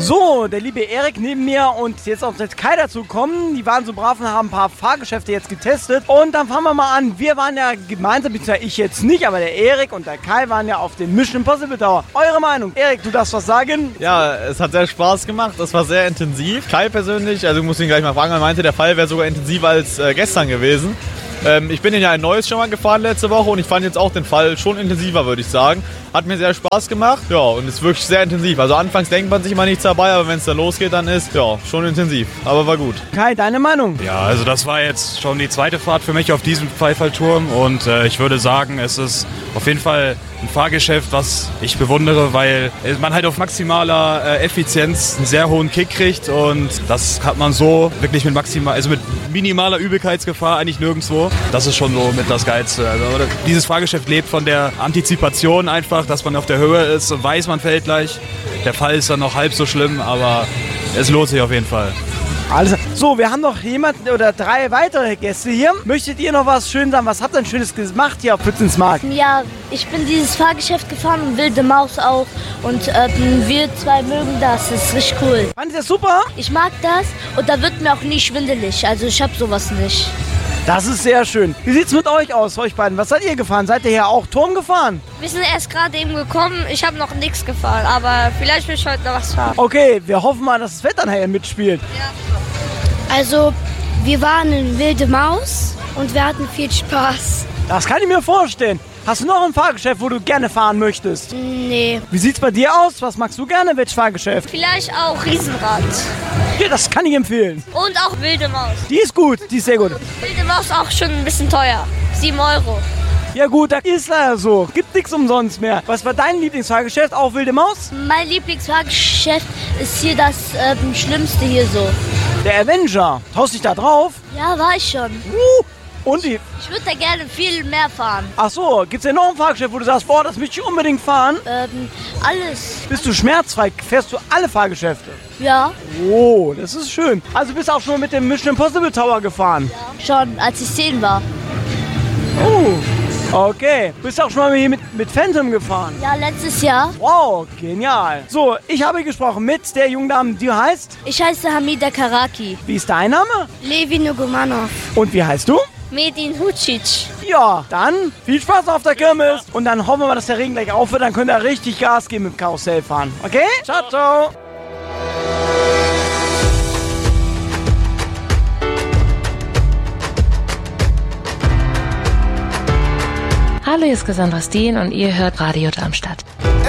So, der liebe Erik neben mir und jetzt auf das Kai dazu kommen. Die waren so brav und haben ein paar Fahrgeschäfte jetzt getestet. Und dann fangen wir mal an. Wir waren ja gemeinsam, beziehungsweise ich jetzt nicht, aber der Erik und der Kai waren ja auf dem Mission Impossible Tower. Eure Meinung? Erik, du darfst was sagen? Ja, es hat sehr Spaß gemacht. Es war sehr intensiv. Kai persönlich, also ich muss ihn gleich mal fragen, er meinte, der Fall wäre sogar intensiver als gestern gewesen. Ich bin ja ein neues schon mal gefahren letzte Woche und ich fand jetzt auch den Fall schon intensiver, würde ich sagen. Hat mir sehr Spaß gemacht, ja, und ist wirklich sehr intensiv. Also anfangs denkt man sich immer nichts dabei, aber wenn es dann losgeht, dann ist, ja, schon intensiv. Aber war gut. Kai, deine Meinung? Ja, also das war jetzt schon die zweite Fahrt für mich auf diesem Pfeifferturm und ich würde sagen, es ist auf jeden Fall ein Fahrgeschäft, was ich bewundere, weil man halt auf maximaler Effizienz einen sehr hohen Kick kriegt und das hat man so wirklich mit minimaler Übelkeitsgefahr eigentlich nirgendwo. Das ist schon so mit das Geilste. Also dieses Fahrgeschäft lebt von der Antizipation einfach, dass man auf der Höhe ist und weiß, man fällt gleich. Der Fall ist dann noch halb so schlimm, aber es lohnt sich auf jeden Fall. Also, so, wir haben noch jemanden oder 3 weitere Gäste hier. Möchtet ihr noch was schön sagen? Was habt ihr denn Schönes gemacht hier auf Pützensmarkt? Ja, ich bin dieses Fahrgeschäft gefahren und Wilde Maus auch. Und wir 2 mögen das. Das ist richtig cool. Fandet ihr das super? Ich mag das und da wird mir auch nie schwindelig. Also ich hab sowas nicht. Das ist sehr schön. Wie sieht's mit euch aus, euch beiden? Was seid ihr gefahren? Seid ihr hier auch Turm gefahren? Wir sind erst gerade eben gekommen. Ich habe noch nichts gefahren, aber vielleicht will ich heute noch was fahren. Okay, wir hoffen mal, dass das Wetter nachher mitspielt. Ja. Also wir waren in Wilde Maus und wir hatten viel Spaß. Das kann ich mir vorstellen. Hast du noch ein Fahrgeschäft, wo du gerne fahren möchtest? Nee. Wie sieht's bei dir aus? Was magst du gerne? Welches Fahrgeschäft? Vielleicht auch Riesenrad. Ja, das kann ich empfehlen. Und auch Wilde Maus. Die ist gut, die ist sehr gut. Wilde Maus auch schon ein bisschen teuer. 7 €. Ja gut, das ist leider so. Gibt nichts umsonst mehr. Was war dein Lieblingsfahrgeschäft? Auch Wilde Maus? Mein Lieblingsfahrgeschäft ist hier das Schlimmste hier so. Der Avenger. Traust dich da drauf? Ja, war ich schon. Und die... Ich würde da gerne viel mehr fahren. Ach so, gibt's denn noch ein Fahrgeschäft, wo du sagst, boah, das möchte ich unbedingt fahren? Alles. Bist du schmerzfrei? Fährst du alle Fahrgeschäfte? Ja. Oh, das ist schön. Also bist du auch schon mal mit dem Mission Impossible Tower gefahren? Ja. Schon, als ich 10 war. Oh, okay. Bist du auch schon mal hier mit Phantom gefahren? Ja, letztes Jahr. Wow, genial. So, ich habe gesprochen mit der jungen Dame, die heißt? Ich heiße Hamida Karaki. Wie ist dein Name? Levi Nugumanov. Und wie heißt du? Medin Hucic. Ja, dann viel Spaß auf der Kirmes. Und dann hoffen wir mal, dass der Regen gleich aufhört. Dann könnt ihr richtig Gas geben mit dem Karussell fahren. Okay? Ciao, ciao. Hallo, hier ist Cassandra Steen und ihr hört Radio Darmstadt.